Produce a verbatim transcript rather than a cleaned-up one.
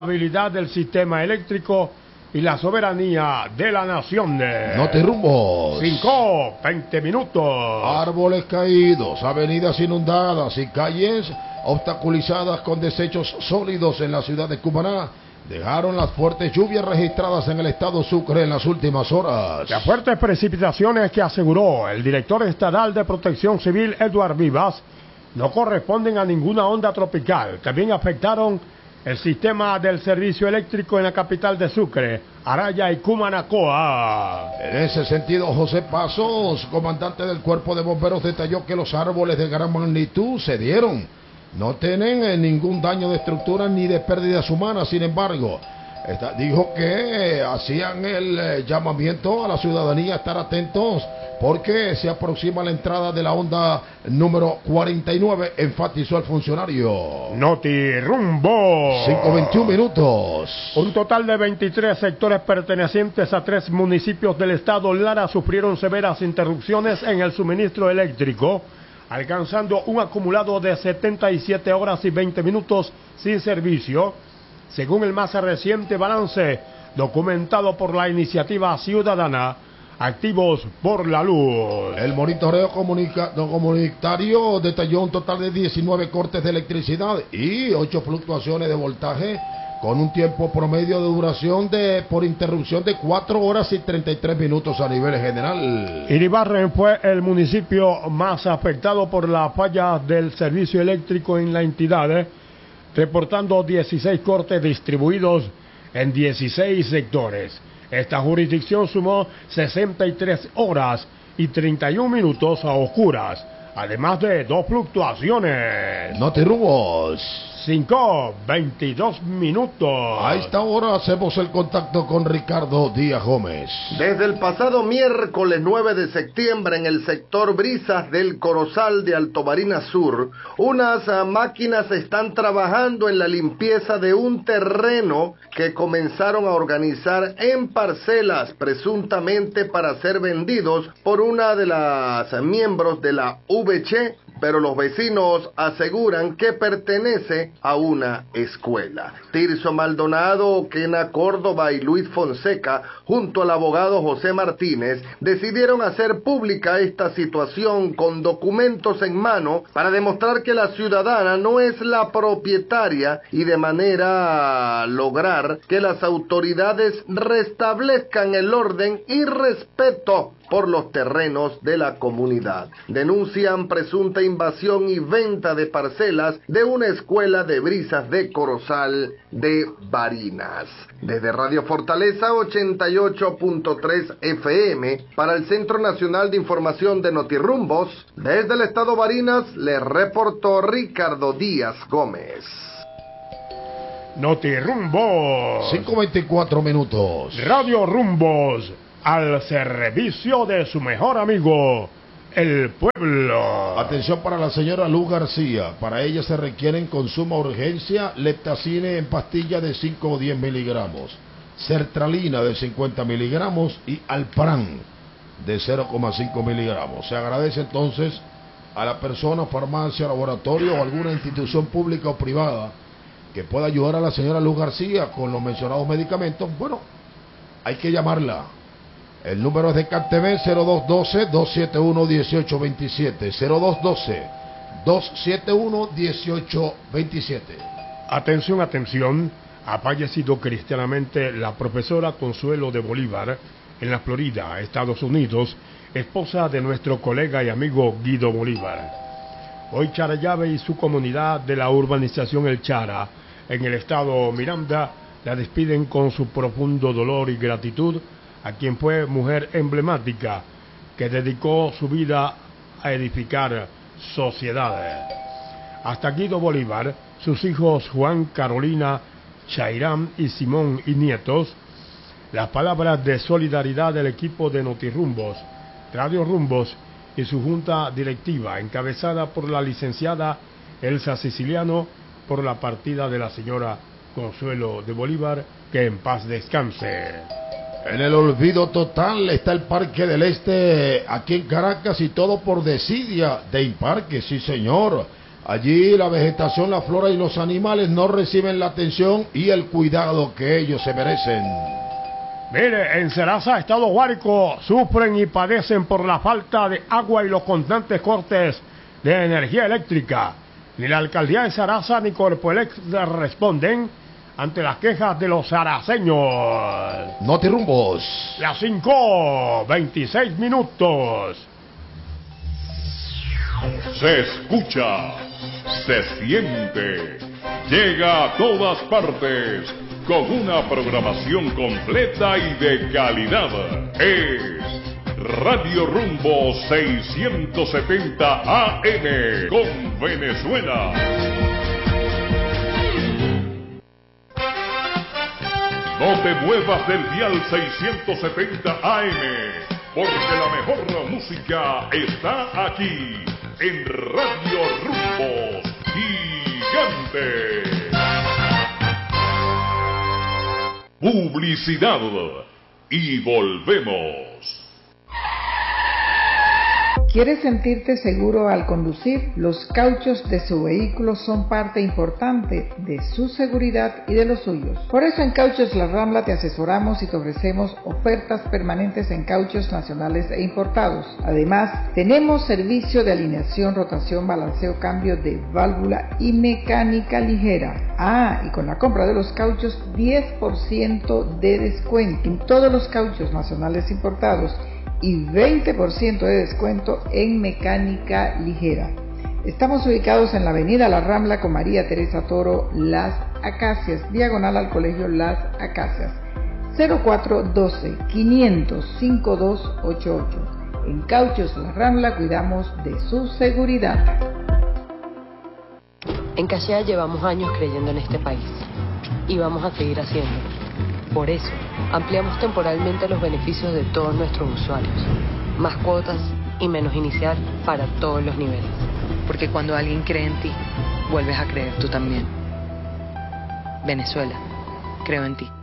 Habilidad del sistema eléctrico y la soberanía de la nación. Notirrumbos. cinco, veinte minutos. Árboles caídos, avenidas inundadas y calles obstaculizadas con desechos sólidos en la ciudad de Cumaná dejaron las fuertes lluvias registradas en el estado Sucre en las últimas horas. Las fuertes precipitaciones que aseguró el director estatal de Protección Civil, Eduard Vivas, no corresponden a ninguna onda tropical. También afectaron el sistema del servicio eléctrico en la capital de Sucre, Araya y Cumanacoa. En ese sentido, José Pasos, comandante del Cuerpo de Bomberos, detalló que los árboles de gran magnitud se dieron. No tienen eh, ningún daño de estructura ni de pérdidas humanas. Sin embargo, esta, dijo que eh, hacían el eh, llamamiento a la ciudadanía a estar atentos porque se aproxima la entrada de la onda número cuarenta y nueve, enfatizó el funcionario. Notirrumbo. cinco veintiún minutos. Un total de veintitrés sectores pertenecientes a tres municipios del estado Lara sufrieron severas interrupciones en el suministro eléctrico, alcanzando un acumulado de setenta y siete horas y veinte minutos sin servicio, según el más reciente balance documentado por la iniciativa ciudadana Activos por la Luz. El monitoreo comunica- comunitario detalló un total de diecinueve cortes de electricidad y ocho fluctuaciones de voltaje, con un tiempo promedio de duración de por interrupción de cuatro horas y treinta y tres minutos a nivel general. Iribarren fue el municipio más afectado por la falla del servicio eléctrico en la entidad, reportando dieciséis cortes distribuidos en dieciséis sectores. Esta jurisdicción sumó sesenta y tres horas y treinta y un minutos a oscuras, además de dos fluctuaciones. Notirrumos. cinco, veintidós minutos. A esta hora hacemos el contacto con Ricardo Díaz Gómez. Desde el pasado miércoles nueve de septiembre en el sector Brisas del Corozal de Alto Barinas Sur, unas uh, máquinas están trabajando en la limpieza de un terreno que comenzaron a organizar en parcelas presuntamente para ser vendidos por una de las uh, miembros de la V C, pero los vecinos aseguran que pertenece a una escuela. Tirso Maldonado, Kena Córdoba y Luis Fonseca, junto al abogado José Martínez, decidieron hacer pública esta situación con documentos en mano para demostrar que la ciudadana no es la propietaria y de manera a lograr que las autoridades restablezcan el orden y respeto por los terrenos de la comunidad. Denuncian presunta invasión y venta de parcelas de una escuela de Brisas de Corozal de Barinas. Desde Radio Fortaleza ochenta y ocho punto tres F M para el Centro Nacional de Información de Notirrumbos, desde el estado Barinas le reportó Ricardo Díaz Gómez. Notirrumbos. cinco veinticuatro minutos. Radio Rumbos, al servicio de su mejor amigo, el pueblo. Atención para la señora Luz García. Para ella se requieren con suma urgencia Leptacine en pastilla de cinco o diez miligramos, sertralina de cincuenta miligramos y Alpran de cero coma cinco miligramos. Se agradece entonces a la persona, farmacia, laboratorio o alguna institución pública o privada que pueda ayudar a la señora Luz García con los mencionados medicamentos. Bueno, hay que llamarla. El número es de C A T V cero dos uno dos, dos siete uno, uno ocho dos siete, cero dos uno dos, dos siete uno, uno ocho dos siete. Atención, atención, ha fallecido cristianamente la profesora Consuelo de Bolívar en la Florida, Estados Unidos, esposa de nuestro colega y amigo Guido Bolívar. Hoy Charallave y su comunidad de la urbanización El Chara, en el estado Miranda, la despiden con su profundo dolor y gratitud a quien fue mujer emblemática que dedicó su vida a edificar sociedades. Hasta Guido Bolívar, sus hijos Juan, Carolina, Chairán y Simón y nietos, las palabras de solidaridad del equipo de Notirrumbos, Radio Rumbos y su junta directiva, encabezada por la licenciada Elsa Siciliano, por la partida de la señora Consuelo de Bolívar, que en paz descanse. En el olvido total está el Parque del Este aquí en Caracas, y todo por desidia de Imparque, sí señor. Allí la vegetación, la flora y los animales no reciben la atención y el cuidado que ellos se merecen. Mire, en Seraza, Estado Guárico, sufren y padecen por la falta de agua y los constantes cortes de energía eléctrica. Ni la alcaldía de Seraza ni Corpoelec responden ante las quejas de los saraceños. Notirumbos. Las cinco, veintiséis minutos. Se escucha, se siente, llega a todas partes, con una programación completa y de calidad. Es Radio Rumbo seiscientos setenta A M con Venezuela. No te muevas del dial seiscientos setenta A M, porque la mejor música está aquí, en Radio Rumbo Gigante. Publicidad y volvemos. ¿Quieres sentirte seguro al conducir? Los cauchos de su vehículo son parte importante de su seguridad y de los suyos. Por eso en Cauchos La Rambla te asesoramos y te ofrecemos ofertas permanentes en cauchos nacionales e importados. Además, tenemos servicio de alineación, rotación, balanceo, cambio de válvula y mecánica ligera. Ah, y con la compra de los cauchos, diez por ciento de descuento en todos los cauchos nacionales e importados y veinte por ciento de descuento en mecánica ligera. Estamos ubicados en la avenida La Rambla con María Teresa Toro, Las Acacias, diagonal al colegio Las Acacias. cero cuatro uno dos, quinientos, cincuenta y dos ochenta y ocho. En Cauchos La Rambla cuidamos de su seguridad. En Cachea llevamos años creyendo en este país y vamos a seguir haciéndolo. Por eso, ampliamos temporalmente los beneficios de todos nuestros usuarios. Más cuotas y menos inicial para todos los niveles. Porque cuando alguien cree en ti, vuelves a creer tú también. Venezuela, creo en ti.